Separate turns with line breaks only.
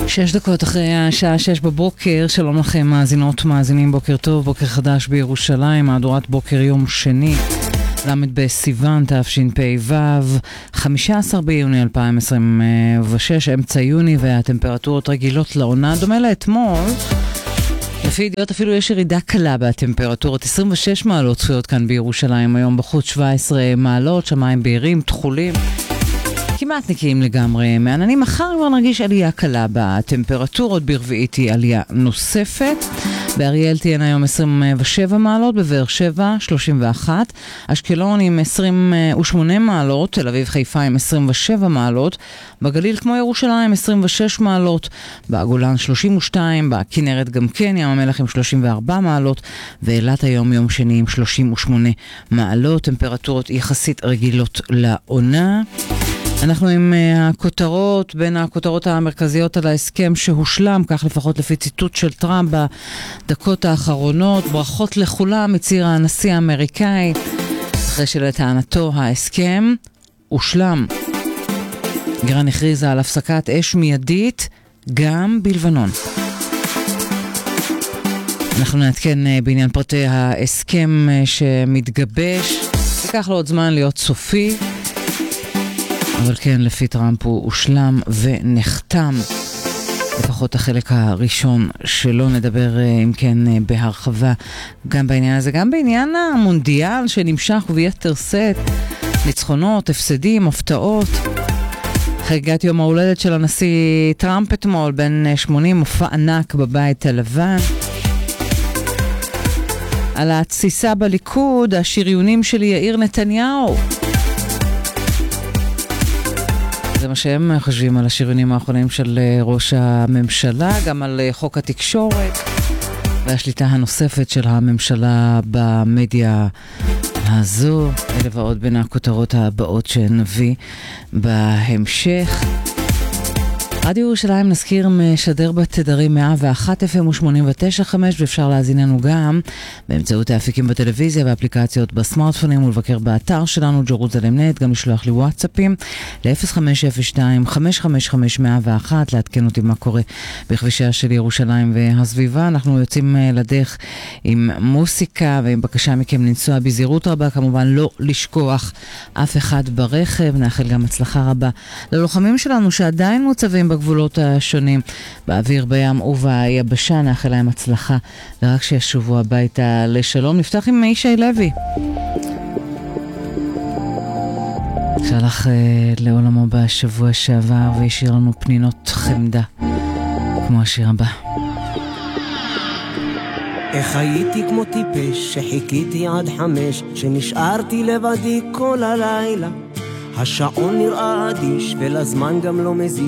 6 דקות אחרי השעה 6 בבוקר, שלום לכם מאזינות, מאזינים, בוקר טוב, בוקר חדש בירושלים, מהדורת בוקר יום שני, למד בסיוון תשפ"ו, 15 ביוני 2026, אמצע יוני, והטמפרטורות רגילות לעונה, דומה לאתמול. לפי ידיעות אפילו יש ירידה קלה בטמפרטורות, 26 מעלות צפויות כאן בירושלים, היום בחוץ 17 מעלות, שמיים בהירים, תחולים. כמעט נקיים לגמרי מעננים. מחר כבר נרגיש עלייה קלה בטמפרטורות, ברביעית היא עלייה נוספת. באריאל תהיין היום 27 מעלות, בבאר שבע 31, אשקלון עם 28 מעלות, תל אביב חיפה עם 27 מעלות, בגליל כמו ירושלים 26 מעלות, בגולן 32, בכנרת גם כן, ים המלח עם 34 מעלות, ואילת היום יום שני עם 38 מעלות, טמפרטורות יחסית רגילות לעונה. אנחנו עם הכותרות, בין הכותרות המרכזיות על ההסכם שהושלם, כך לפחות לפי ציטוט של טראמפ בדקות האחרונות. ברכות לכולם, הצהיר הנשיא האמריקאי, אחרי שלטענתו ההסכם הושלם. איראן הכריזה על הפסקת אש מיידית גם בלבנון. אנחנו נעדכן בעניין פרטי ההסכם שמתגבש, ייקח לו עוד זמן להיות סופי, אבל כן, לפי טראמפ הוא הושלם ונחתם, לפחות החלק הראשון שלו. נדבר אם כן בהרחבה גם בעניין הזה, גם בעניין המונדיאל שנמשך וביתר שאת, ניצחונות, הפסדים, הפתעות. חגיגת יום ההולדת של הנשיא טראמפ אתמול, בן 80, מופע ענק בבית הלבן. על התסיסה בליכוד, השריונים של יאיר נתניהו. זה מה שהם חושבים על השריונים האחרונים של ראש הממשלה, גם על חוק התקשורת והשליטה הנוספת של הממשלה במדיה הזו. אלה ועוד בין הכותרות הבאות שנביא בהמשך. רדיו ירושלים, נזכיר, משדר בתדרים 101 FM ו89.5, ואפשר להזיננו גם באמצעות האפיקים בטלוויזיה ואפליקציות בסמארטפונים, ולבקר באתר שלנו ג'רוזלם.נט, גם לשלוח לי וואטסאפים ל-0502-555-101, לעדכן אותי מה קורה בכבישיה של ירושלים והסביבה. אנחנו יוצאים לדרך עם מוסיקה ועם בקשה מכם לנסוע בזהירות רבה, כמובן לא לשכוח אף אחד ברכב. נאחל גם הצלחה רבה ללוחמים שלנו שעדיין מוצבים בגבולות השונים, באוויר, בים וביבשה. נאחל להם הצלחה ורק שישובו הביתה לשלום. נפתח עם ישי לוי, שהלך לעולמו בשבוע שעבר והשאיר לנו פנינות חמדה כמו השיר הבא.
איך הייתי כמו טיפש שחיכיתי עד 5, שנשארתי לבדי כל הלילה. השעון נראה אדיש ולזמן גם לא מזיז.